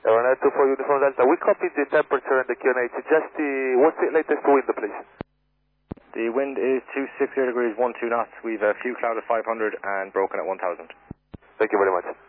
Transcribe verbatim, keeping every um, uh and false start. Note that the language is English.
Air nine two four Uniform Delta, we copied the temperature and the Q N H. Just the, what's the latest wind, please? The wind is two sixty degrees, one two knots. We've a few cloud at five hundred and broken at one thousand. Thank you very much.